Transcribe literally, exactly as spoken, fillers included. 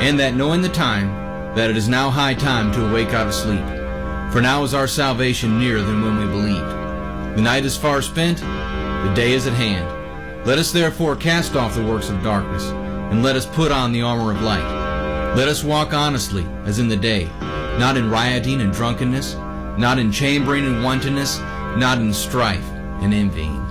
and that knowing the time, that it is now high time to awake out of sleep. For now is our salvation nearer than when we believed. The night is far spent, the day is at hand. Let us therefore cast off the works of darkness, and let us put on the armor of light. Let us walk honestly, as in the day, not in rioting and drunkenness, not in chambering and wantonness, not in strife and envying.